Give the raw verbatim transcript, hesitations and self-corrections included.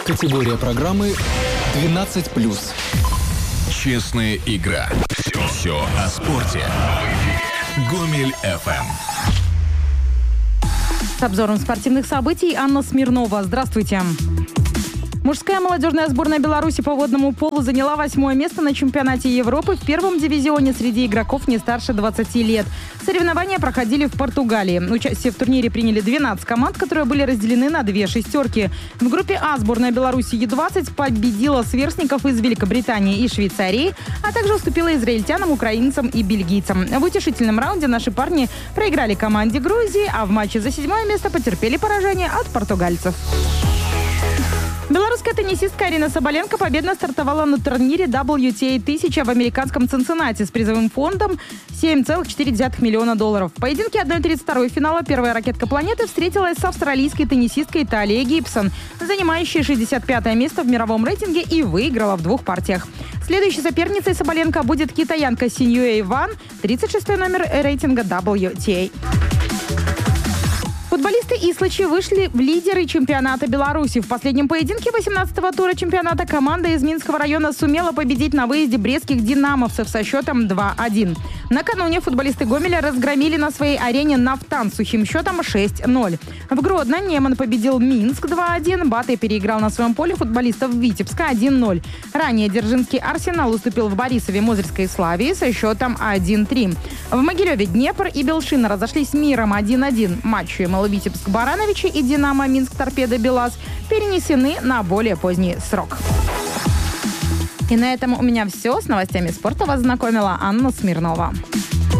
Категория программы двенадцать плюс. Честная игра. Все, все о спорте. Гомель эф эм. С обзором спортивных событий Анна Смирнова. Здравствуйте. Мужская молодежная сборная Беларуси по водному полу заняла восьмое место на чемпионате Европы в первом дивизионе среди игроков не старше двадцати лет. Соревнования проходили в Португалии. Участие в турнире приняли двенадцать команд, которые были разделены на две шестерки. В группе А сборная Беларуси Ю двадцать победила сверстников из Великобритании и Швейцарии, а также уступила израильтянам, украинцам и бельгийцам. В утешительном раунде наши парни проиграли команде Грузии, а в матче за седьмое место потерпели поражение от португальцев. Белорусская теннисистка Арина Соболенко победно стартовала на турнире дабл ю ти эй тысяча в американском Цинциннати с призовым фондом семь целых четыре десятых миллиона долларов. В поединке одна тридцать два финала первая ракетка планеты встретилась с австралийской теннисисткой Талией Гибсон, занимающей шестьдесят пятое место в мировом рейтинге, и выиграла в двух партиях. Следующей соперницей Соболенко будет китаянка Синьюэй Ван, тридцать шестой номер рейтинга дабл ю ти эй. Футболисты Ислачи вышли в лидеры чемпионата Беларуси. В последнем поединке восемнадцатого тура чемпионата команда из Минского района сумела победить на выезде брестских динамовцев со счетом два один. Накануне футболисты Гомеля разгромили на своей арене Нафтан с сухим счетом шесть ноль. В Гродно Неман победил Минск два один. Батэ переиграл на своем поле футболистов Витебска один ноль. Ранее Дзержинский Арсенал уступил в Борисове Мозырской Славии со счетом один три. В Могилеве Днепр и Белшина разошлись миром один один. Матчи Витебск-Барановичи и Динамо Минск-Торпедо Белаз перенесены на более поздний срок. И на этом у меня все. С новостями спорта вас знакомила Анна Смирнова.